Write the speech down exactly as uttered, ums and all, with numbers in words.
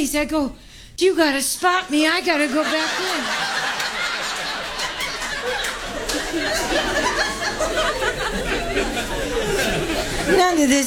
place. I go, you gotta spot me. I gotta go back in. None of this